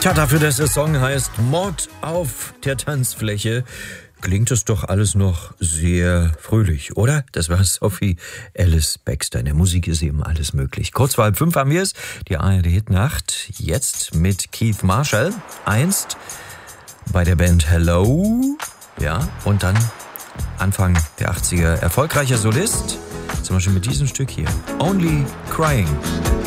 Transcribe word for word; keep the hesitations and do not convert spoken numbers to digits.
Tja, dafür, dass der Song heißt Mord auf der Tanzfläche, klingt es doch alles noch sehr fröhlich, oder? Das war Sophie Ellis Bextor. In der Musik ist eben alles möglich. Kurz vor halb fünf haben wir es, die A R D-Hitnacht, jetzt mit Keith Marshall, einst bei der Band Hello, ja, und dann Anfang der achtziger erfolgreicher Solist, zum Beispiel mit diesem Stück hier, Only Crying.